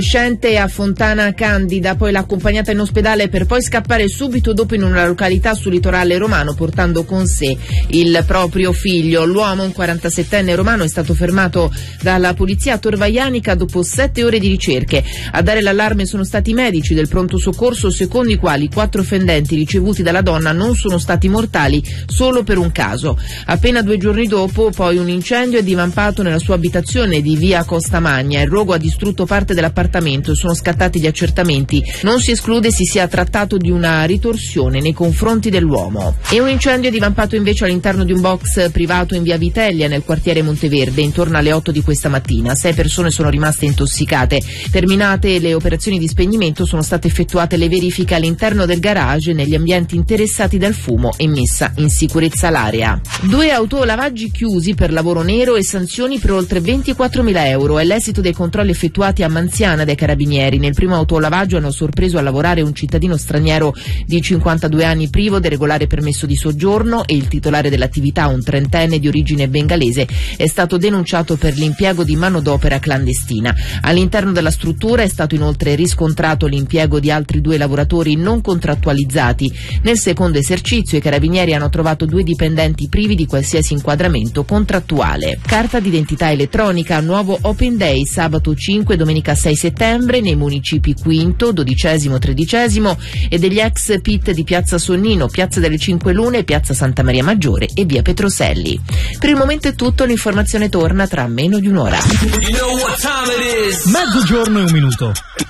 Scente a Fontana Candida, poi l'ha accompagnata in ospedale per poi scappare subito dopo in una località sul litorale romano portando con sé il proprio figlio. L'uomo, un 47enne romano, è stato fermato dalla polizia a Tor Vaianica dopo 7 ore di ricerche. A dare l'allarme sono stati i medici del pronto soccorso, secondo i quali 4 fendenti ricevuti dalla donna non sono stati mortali solo per un caso. Appena 2 giorni dopo poi un incendio è divampato nella sua abitazione di via Costa Magna. Il rogo ha distrutto parte dell'appartamento e sono scattati gli accertamenti. Non si esclude si sia trattato di una ritorsione nei confronti dell'uomo. E un incendio è divampato invece all'interno di un box privato in via Vitellia nel quartiere Monteverde intorno alle 8 di questa mattina. 6 persone sono rimaste intossicate. Terminate le operazioni di spegnimento, sono state effettuate le verifiche all'interno del garage negli ambienti interessati dal fumo e messa in sicurezza l'area. 2 autolavaggi chiusi per lavoro nero e sanzioni per oltre 24.000 euro. È l'esito dei controlli effettuati a Manziana dai carabinieri. Nel primo autolavaggio hanno sorpreso a lavorare un cittadino straniero di 52 anni privo del regolare permesso di soggiorno e il titolare dell'attività, un 30enne di origine bengalese, è stato denunciato per l'impiego di manodopera clandestina. All'interno della struttura è stato inoltre riscontrato l'impiego di altri 2 lavoratori non contrattualizzati. Nel secondo esercizio i carabinieri hanno trovato 2 dipendenti privi di qualsiasi inquadramento contrattuale. Carta d'identità elettronica, nuovo Open Day, sabato 5, domenica 6 settembre nei municipi Quinto, 12°, 13° e degli ex pit di Piazza Sonnino, Piazza delle Cinque Lune, Piazza Santa Maria Maggiore e via Petroselli. Per il momento è tutto, l'informazione torna tra meno di un'ora. Mezzogiorno e 1 minuto.